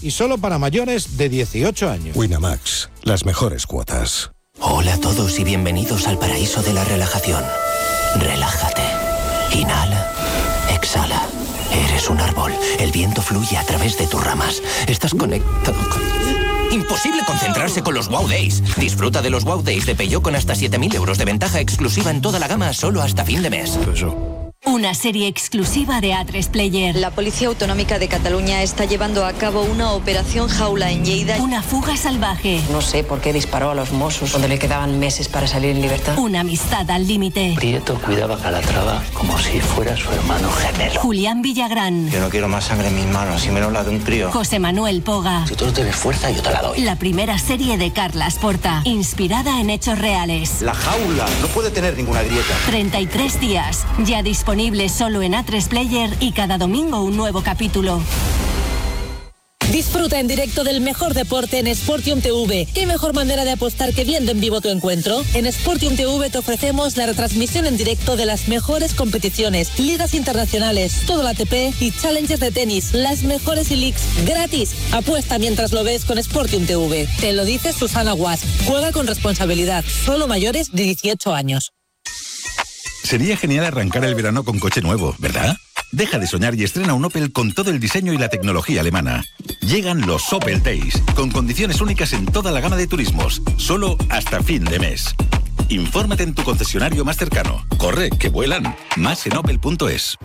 y solo para mayores de 18 años. Winamax, las mejores cuotas. Hola a todos y bienvenidos al paraíso de la relajación. Relájate. Inhala. Exhala. Eres un árbol. El viento fluye a través de tus ramas. Estás conectado con... Imposible concentrarse con los Wow Days. Disfruta de los Wow Days de Peugeot con hasta 7.000 euros de ventaja exclusiva en toda la gama solo hasta fin de mes. Una serie exclusiva de A3 Player. La Policía Autonómica de Cataluña está llevando a cabo una operación jaula en Lleida. Una fuga salvaje. No sé por qué disparó a los Mossos cuando le quedaban meses para salir en libertad. Una amistad al límite. Prieto cuidaba a Calatrava como si fuera su hermano gemelo. Julián Villagrán. Yo no quiero más sangre en mis manos, y menos la de un crío. José Manuel Poga. Si tú no tienes fuerza, yo te la doy. La primera serie de Carlas Porta, inspirada en hechos reales. La jaula no puede tener ninguna grieta. 33 días, ya disponible solo en A3 Player y cada domingo un nuevo capítulo. Disfruta en directo del mejor deporte en Sportium TV. ¿Qué mejor manera de apostar que viendo en vivo tu encuentro? En Sportium TV te ofrecemos la retransmisión en directo de las mejores competiciones, ligas internacionales, todo el ATP y Challengers de tenis, las mejores e-leagues gratis. Apuesta mientras lo ves con Sportium TV. Te lo dice Susana Guas. Juega con responsabilidad. Solo mayores de 18 años. Sería genial arrancar el verano con coche nuevo, ¿verdad? Deja de soñar y estrena un Opel con todo el diseño y la tecnología alemana. Llegan los Opel Days, con condiciones únicas en toda la gama de turismos, solo hasta fin de mes. Infórmate en tu concesionario más cercano. Corre, que vuelan. Más en opel.es.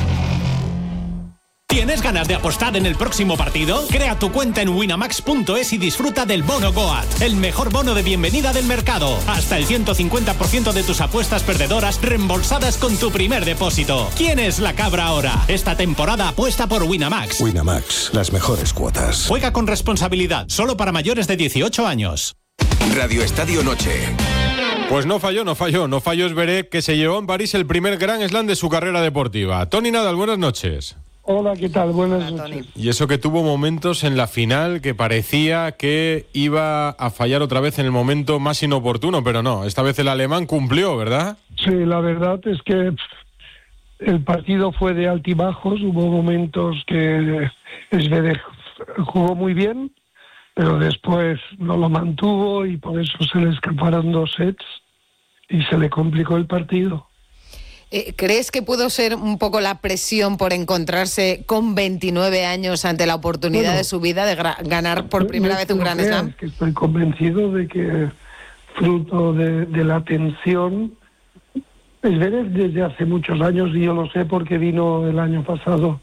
¿Tienes ganas de apostar en el próximo partido? Crea tu cuenta en winamax.es y disfruta del bono Goat, el mejor bono de bienvenida del mercado. Hasta el 150% de tus apuestas perdedoras reembolsadas con tu primer depósito. ¿Quién es la cabra ahora? Esta temporada apuesta por Winamax. Winamax, las mejores cuotas. Juega con responsabilidad, solo para mayores de 18 años. Radio Estadio Noche. Pues no falló Zverev, que se llevó en París el primer Grand Slam de su carrera deportiva. Tony Nadal, buenas noches. Hola, ¿qué tal? Buenas noches. Y eso que tuvo momentos en la final que parecía que iba a fallar otra vez en el momento más inoportuno, pero no, esta vez el alemán cumplió, ¿verdad? Sí, la verdad es que el partido fue de altibajos, hubo momentos que Zverev jugó muy bien, pero después no lo mantuvo y por eso se le escaparon 2 sets y se le complicó el partido. ¿Crees que pudo ser un poco la presión por encontrarse con 29 años ante la oportunidad de su vida de ganar por primera vez un Grand Slam? Que estoy convencido de que fruto de la tensión, Zverev desde hace muchos años, y yo lo sé porque vino el año pasado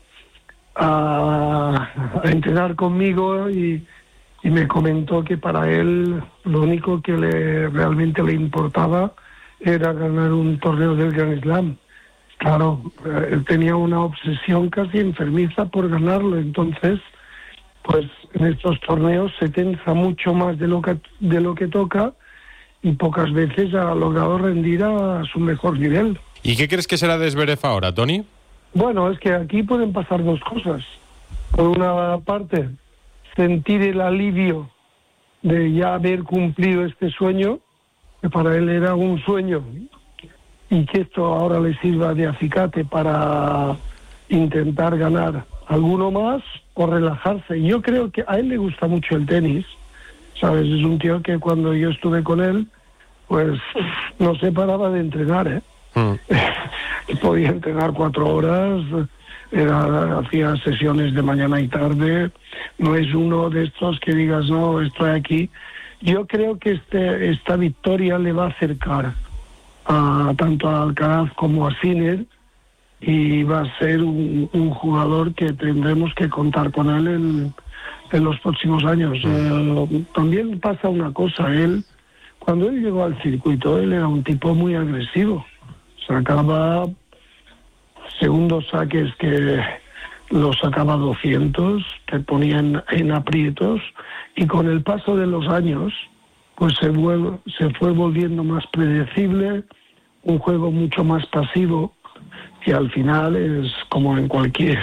a entrenar conmigo y me comentó que para él lo único que realmente le importaba era ganar un torneo del Grand Slam. Claro, él tenía una obsesión casi enfermiza por ganarlo, entonces, pues en estos torneos se tensa mucho más de lo que toca y pocas veces ha logrado rendir a su mejor nivel. ¿Y qué crees que será de Zverev ahora, Tony? Bueno, es que aquí pueden pasar 2 cosas. Por una parte, sentir el alivio de ya haber cumplido este sueño, que para él era un sueño, y que esto ahora le sirva de acicate para intentar ganar alguno más o relajarse. Yo creo que a él le gusta mucho el tenis, ¿sabes? Es un tío que cuando yo estuve con él, pues no se paraba de entrenar, Podía entrenar 4 horas, hacía sesiones de mañana y tarde. No es uno de estos que digas, no, estoy aquí. Yo creo que esta victoria le va a acercar tanto a Alcaraz como a Sinner y va a ser un jugador que tendremos que contar con él en los próximos años. También pasa una cosa, cuando él llegó al circuito, él era un tipo muy agresivo. Sacaba segundos saques que los sacaba 200, te ponían en aprietos, y con el paso de los años pues se fue volviendo más predecible, un juego mucho más pasivo, que al final es como en cualquier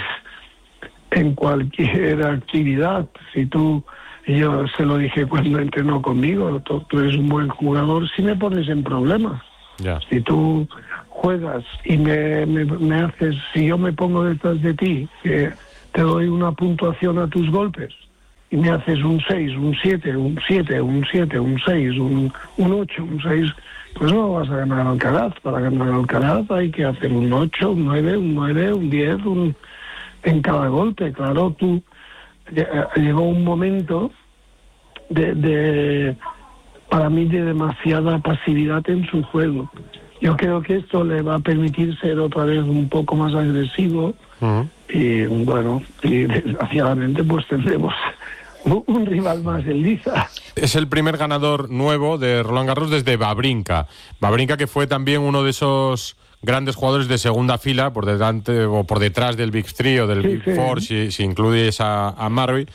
actividad. Yo se lo dije cuando entrenó conmigo, tú eres un buen jugador si me pones en problemas. Ya. Si tú juegas y me haces, si yo me pongo detrás de ti, que te doy una puntuación a tus golpes, y me haces un 6, un 7, un 7, un 7, un 6, un 8, un 6, pues no vas a ganar Alcaraz. Para ganar Alcaraz hay que hacer un 8, un 9, un 9, un 10, en cada golpe. Claro, tú llegó un momento para mí de demasiada pasividad en su juego. Yo creo que esto le va a permitir ser otra vez un poco más agresivo. Y bueno, y desgraciadamente pues tendremos un rival más en liza. Es el primer ganador nuevo de Roland Garros desde Wawrinka. Wawrinka, que fue también uno de esos grandes jugadores de segunda fila, por delante o por detrás del Big Three o del Big Four, si incluyes a Murray.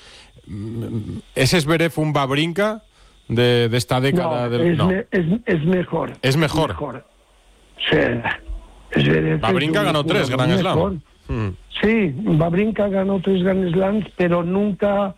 ¿Es Zverev un Wawrinka de esta década? No, es mejor. ¿Es mejor? Sí. Wawrinka ganó 3 Grand Slam. Sí, Wawrinka ganó 3 Grand Slams, pero nunca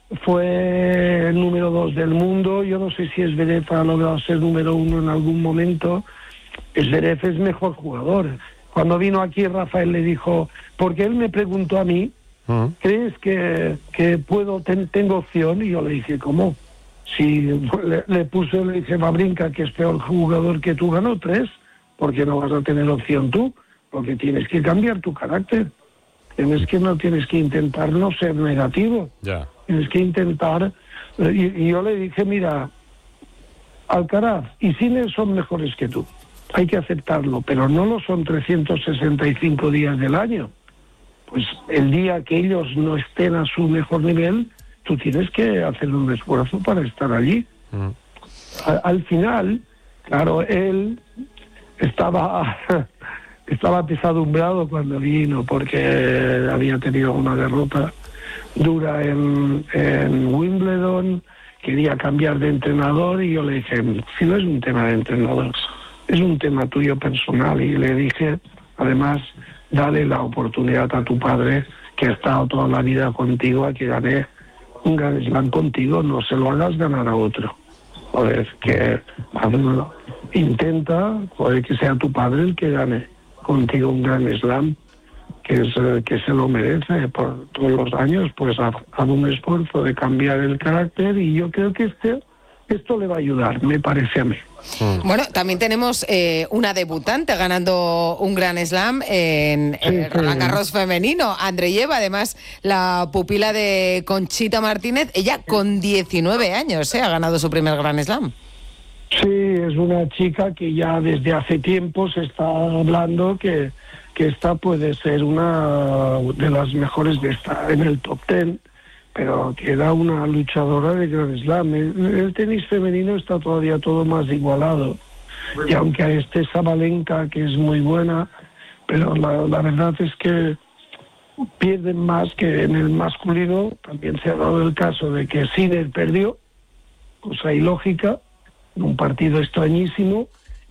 fue el número 2 del mundo. Yo no sé si Zverev ha logrado ser número 1 en algún momento. Zverev es mejor jugador. Cuando vino aquí Rafael le dijo, porque él me preguntó a mí, ¿crees que tengo opción? Y yo le dije, ¿cómo? Si le dije, Wawrinka, que es peor jugador que tú, ganó 3, ¿por qué no vas a tener opción tú? Porque tienes que cambiar tu carácter. Tienes que intentar no ser negativo. Yeah. Tienes que intentar... Y yo le dije, mira, Alcaraz y Sinner son mejores que tú. Hay que aceptarlo, pero no lo son 365 días del año. Pues el día que ellos no estén a su mejor nivel, tú tienes que hacer un esfuerzo para estar allí. Al final, claro, él estaba apesadumbrado cuando vino porque había tenido una derrota dura en Wimbledon, quería cambiar de entrenador y yo le dije, si no es un tema de entrenador, es un tema tuyo personal, y le dije, además, dale la oportunidad a tu padre, que ha estado toda la vida contigo, a que gane un Grand Slam contigo, no se lo hagas ganar a otro. Joder, que intenta, joder, que sea tu padre el que gane contigo un Grand Slam, que se lo merece por todos los años. Pues haz un esfuerzo de cambiar el carácter, y yo creo que esto le va a ayudar, me parece a mí. Bueno, también tenemos una debutante ganando un Grand Slam en Roland Garros femenino, Andreeva, además la pupila de Conchita Martínez. Ella con 19 años ha ganado su primer Grand Slam. Sí, es una chica que ya desde hace tiempo se está hablando que esta puede ser una de las mejores de estar en el top 10, pero que era una luchadora de Grand Slam. El tenis femenino está todavía todo más igualado, y aunque Sabalenka, que es muy buena, pero la verdad es que pierden más que en el masculino. También se ha dado el caso de que Sinner perdió, cosa ilógica, en un partido extrañísimo,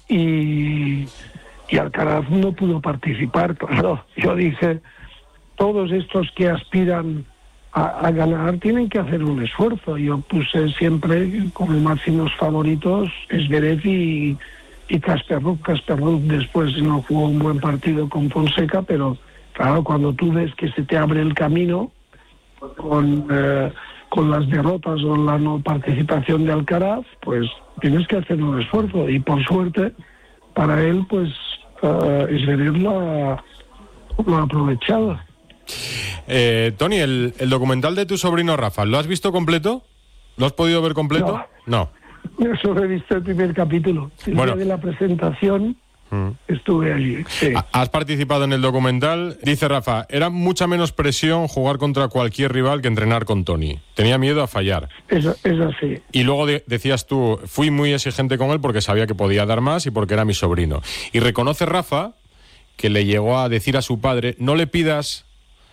y Alcaraz no pudo participar. Claro, yo dije, todos estos que aspiran a ganar tienen que hacer un esfuerzo. Yo puse siempre como máximos favoritos Zverev y Casper Ruud. Casper Ruud después no jugó un buen partido con Fonseca, pero claro, cuando tú ves que se te abre el camino con las derrotas o la no participación de Alcaraz, pues tienes que hacer un esfuerzo, y por suerte para él, pues Zverev lo ha aprovechado. Tony, el documental de tu sobrino Rafa, ¿lo has visto completo? ¿Lo has podido ver completo? No. Yo solo he visto el primer capítulo. El día de la presentación estuve allí. Sí. ¿Has participado en el documental? Dice Rafa, era mucha menos presión jugar contra cualquier rival que entrenar con Tony. Tenía miedo a fallar. Es así. Y luego decías tú, fui muy exigente con él porque sabía que podía dar más y porque era mi sobrino. Y reconoce Rafa que le llegó a decir a su padre, no le pidas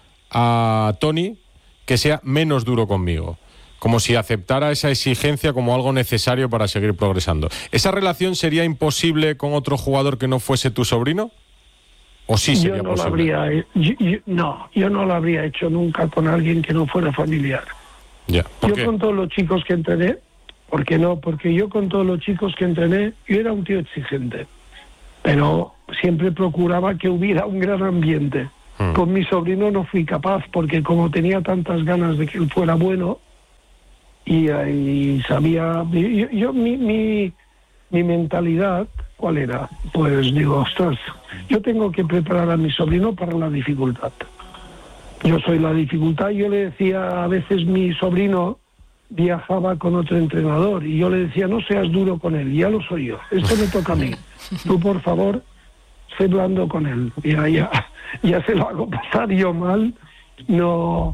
a Tony que sea menos duro conmigo, como si aceptara esa exigencia como algo necesario para seguir progresando. ¿Esa relación sería imposible con otro jugador que no fuese tu sobrino? ¿O sí sería posible? Yo no lo habría hecho nunca con alguien que no fuera familiar. Ya. ¿Por qué? Con todos los chicos que entrené, ¿por qué no? Porque yo con todos los chicos que entrené, yo era un tío exigente, pero siempre procuraba que hubiera un gran ambiente. Con mi sobrino no fui capaz, porque como tenía tantas ganas de que él fuera bueno, y sabía, mi mentalidad, ¿cuál era? Pues digo, ostras, yo tengo que preparar a mi sobrino para la dificultad. Yo soy la dificultad. Yo le decía, a veces mi sobrino viajaba con otro entrenador y yo le decía, no seas duro con él, ya lo soy yo, esto me toca a mí. Tú, por favor, sé blando con él. Ya se lo hago pasar yo mal, no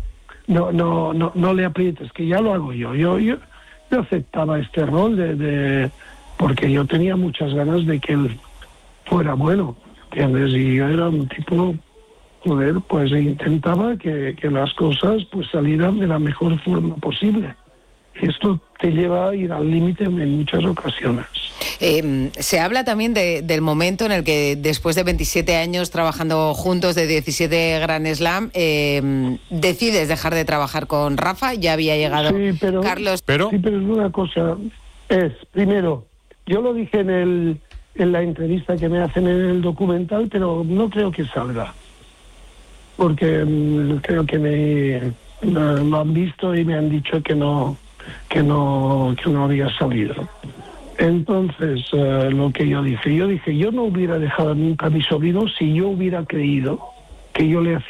le aprietes, que ya lo hago yo. Yo aceptaba este rol porque yo tenía muchas ganas de que él fuera bueno, ¿entiendes? Y yo era un tipo, joder, pues intentaba que las cosas pues salieran de la mejor forma posible. Esto te lleva a ir al límite en muchas ocasiones. Se habla también del momento en el que, después de 27 años trabajando juntos, de 17 Grand Slam, decides dejar de trabajar con Rafa. Ya había llegado Carlos. Sí, pero es una cosa. Primero, yo lo dije en la entrevista que me hacen en el documental, pero no creo que salga. Porque creo que lo han visto y me han dicho que no había salido. Entonces, lo que yo dije, yo no hubiera dejado nunca a mi sobrino si yo hubiera creído que yo le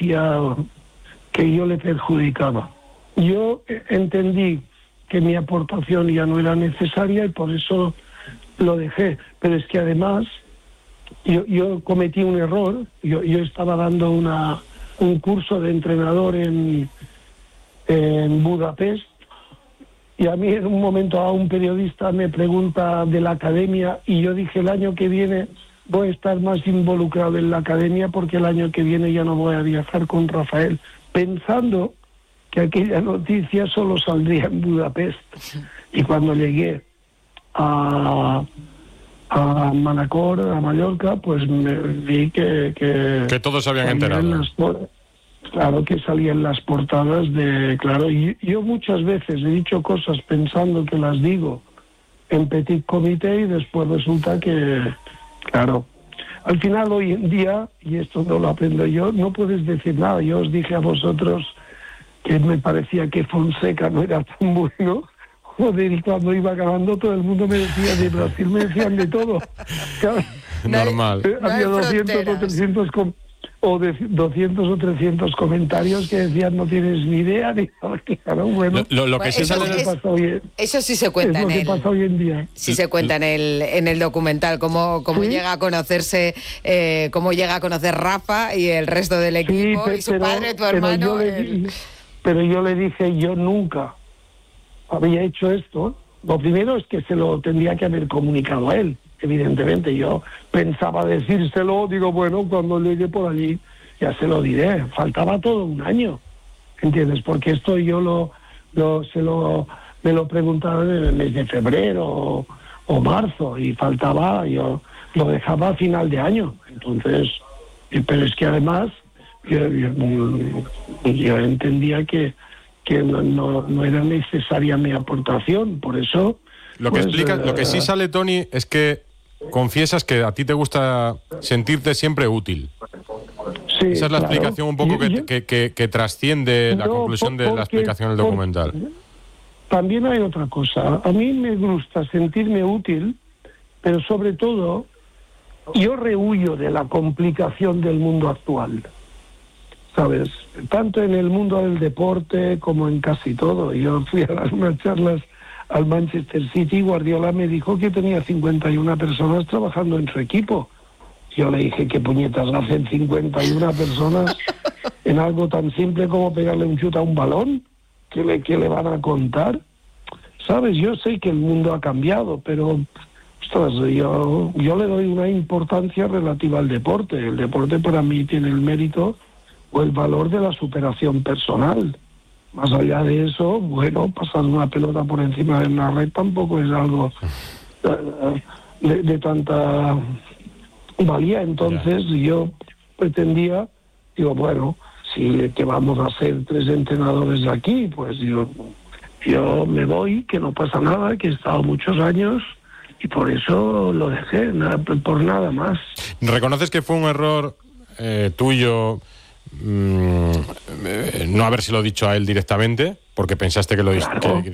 perjudicaba. Yo entendí que mi aportación ya no era necesaria y por eso lo dejé. Pero es que además yo cometí un error. Yo estaba dando un curso de entrenador en Budapest. Y a mí en un momento a un periodista me pregunta de la academia y yo dije, el año que viene voy a estar más involucrado en la academia porque el año que viene ya no voy a viajar con Rafael, pensando que aquella noticia solo saldría en Budapest. Y cuando llegué a Manacor, a Mallorca, pues me vi que todos se habían enterado. Claro que salían las portadas claro, y yo muchas veces he dicho cosas pensando que las digo en petit comité y después resulta que, claro, al final hoy en día, y esto no lo aprendo yo, no puedes decir nada. Yo os dije a vosotros que me parecía que Fonseca no era tan bueno. Joder, y cuando iba ganando todo el mundo me decía de Brasil, me decían de todo. Claro, normal. Había 200 o 300 de 200 o 300 comentarios que decían no tienes ni idea ni claro, bueno. Lo que sí sale eso sí se cuenta es lo que pasa hoy en día. Sí se cuenta en el documental cómo ¿sí? Llega a conocerse, cómo llega a conocer Rafa y el resto del equipo, y su padre, tu hermano. Pero yo le dije, yo nunca había hecho esto. Lo primero es que se lo tendría que haber comunicado a él. Evidentemente, yo pensaba decírselo, digo, bueno, cuando llegue por allí ya se lo diré. Faltaba todo un año, ¿entiendes? Porque esto yo me lo preguntaron en el mes de febrero o marzo y faltaba, yo lo dejaba a final de año. Entonces, pero es que además yo entendía que no era necesaria mi aportación, por eso... Lo que sí sale, Toni, es que confiesas que a ti te gusta sentirte siempre útil. Sí, esa es la claro. explicación un poco que trasciende la conclusión de la explicación del documental. También hay otra cosa. A mí me gusta sentirme útil, pero sobre todo yo rehuyo de la complicación del mundo actual. ¿Sabes? Tanto en el mundo del deporte como en casi todo. Yo fui a dar unas charlas al Manchester City, Guardiola me dijo que tenía 51 personas trabajando en su equipo. Yo le dije, ¿qué puñetas hacen 51 personas en algo tan simple como pegarle un chute a un balón? ¿Qué le van a contar? ¿Sabes? Yo sé que el mundo ha cambiado, pero ostras, yo le doy una importancia relativa al deporte. El deporte para mí tiene el mérito o el valor de la superación personal. Más allá de eso, bueno, pasar una pelota por encima de una red tampoco es algo de tanta valía. Entonces yo pretendía, digo, bueno, si que vamos a ser 3 entrenadores aquí, pues yo me voy, que no pasa nada, que he estado muchos años y por eso lo dejé, por nada más. ¿Reconoces que fue un error tuyo no habérselo dicho a él directamente porque pensaste que lo